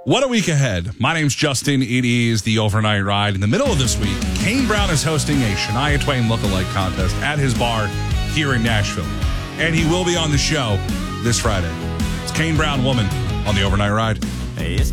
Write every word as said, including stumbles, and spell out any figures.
What a week ahead. My name's Justin. It is the Overnight Ride. In the middle of this week, Kane Brown is hosting a Shania Twain lookalike contest at his bar here in Nashville. And he will be on the show this Friday. It's Kane Brown Woman on the Overnight Ride. Hey, it's